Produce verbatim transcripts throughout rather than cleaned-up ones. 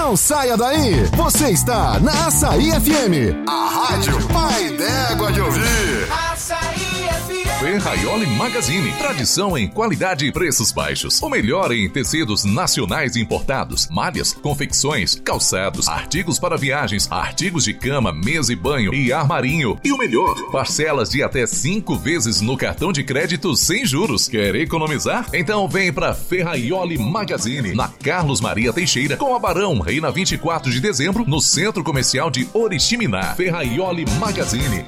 Não saia daí. Você está na Açaí F M, a rádio pai d'égua de ouvir. Açaí F M. Ferraioli Magazine. Tradição em qualidade e preços baixos. O melhor em tecidos nacionais e importados, malhas, confecções, calçados, artigos para viagens, artigos de cama, mesa e banho e armarinho. E o melhor, parcelas de até cinco vezes no cartão de crédito sem juros. Quer economizar? Então vem pra Ferraioli Magazine, na Carlos Maria Teixeira, com a Barão, Reina vinte e quatro de dezembro, no Centro Comercial de Oriximiná. Ferraioli Magazine.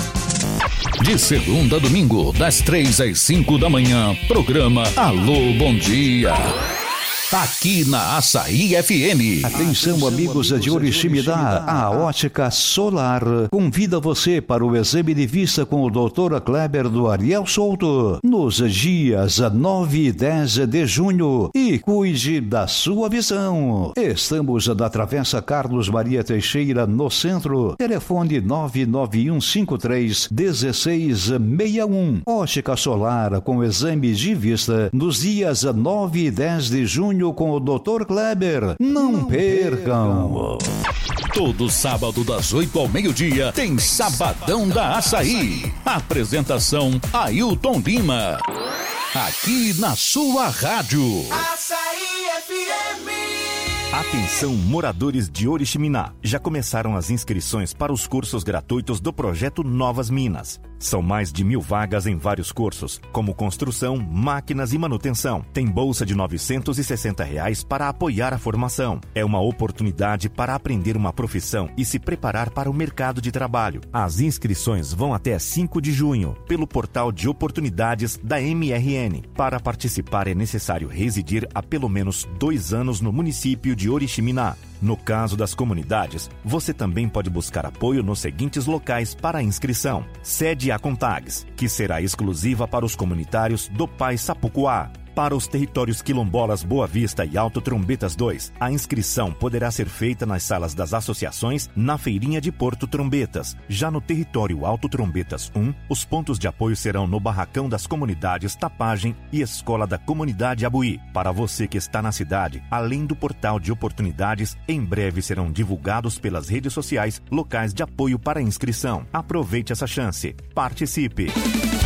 De segunda a domingo, das três às cinco da manhã, programa Alô Bom Dia. Aqui na Açaí F M. Atenção, amigos de Oriximiná, a Ótica Solar convida você para o exame de vista com o doutor Kleber do Ariel Souto nos dias nove e dez de junho e cuide da sua visão. Estamos na Travessa Carlos Maria Teixeira, no centro. Telefone nove nove um cinco três um seis seis um. Ótica Solar com exame de vista nos dias nove e dez de junho com o doutor Kleber. Não, Não percam. Todo sábado das oito ao meio-dia tem Sabadão da Açaí. Apresentação Ailton Lima. Aqui na sua rádio. Açaí F M. Atenção, moradores de Oriximiná. Já começaram as inscrições para os cursos gratuitos do projeto Novas Minas. São mais de mil vagas em vários cursos, como construção, máquinas e manutenção. Tem bolsa de novecentos e sessenta reais para apoiar a formação. É uma oportunidade para aprender uma profissão e se preparar para o mercado de trabalho. As inscrições vão até cinco de junho, pelo portal de oportunidades da M R N. Para participar é necessário residir há pelo menos dois anos no município de Oriximiná. No caso das comunidades, você também pode buscar apoio nos seguintes locais para a inscrição. Sede Acontags, que será exclusiva para os comunitários do Pai Sapucuá. Para os territórios quilombolas Boa Vista e Alto Trombetas dois, a inscrição poderá ser feita nas salas das associações na Feirinha de Porto Trombetas. Já no território Alto Trombetas um, os pontos de apoio serão no Barracão das Comunidades Tapagem e Escola da Comunidade Abuí. Para você que está na cidade, além do portal de oportunidades, em breve serão divulgados pelas redes sociais locais de apoio para a inscrição. Aproveite essa chance. Participe!